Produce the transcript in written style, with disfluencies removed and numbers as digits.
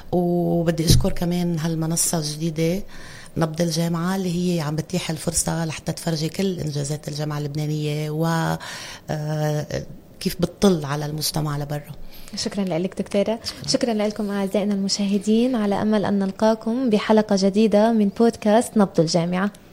وبدي أشكر كمان هالمنصة الجديدة نبض الجامعة اللي هي عم بتيح الفرصة لحتى تفرجي كل إنجازات الجامعة اللبنانية وكيف بتطل على المجتمع لبرا. شكرا لك دكتورة. شكرا لكم أعزائنا المشاهدين، على أمل أن نلقاكم بحلقة جديدة من بودكاست نبض الجامعة.